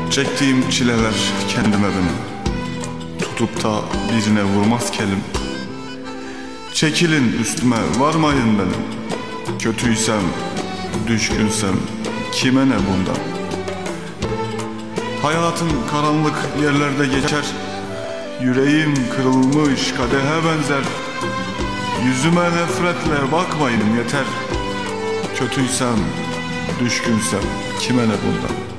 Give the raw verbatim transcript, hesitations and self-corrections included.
Çektiğim çileler kendime benim, tutup da birine vurmaz kelim. Çekilin üstüme, varmayın benim. Kötüysem, düşkünsem kime ne bundan? Hayatım karanlık yerlerde geçer. Yüreğim kırılmış kadehe benzer. Yüzüme nefretle bakmayın yeter. Kötüysem, düşkünsem kime ne bundan?